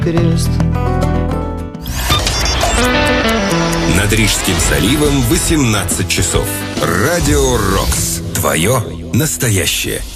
крест. Над Рижским заливом 18 часов. Радио Рокс. Твое настоящее.